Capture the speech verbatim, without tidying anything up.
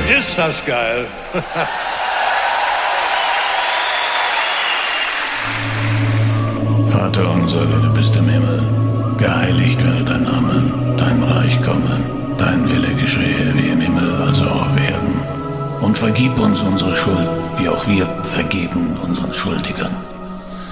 Ist das geil. Vater unser, der du bist im Himmel, geheiligt werde dein Name, dein Reich komme, dein Wille geschehe wie im Himmel, also auch auf Erden. Und vergib uns unsere Schuld, wie auch wir vergeben unseren Schuldigern.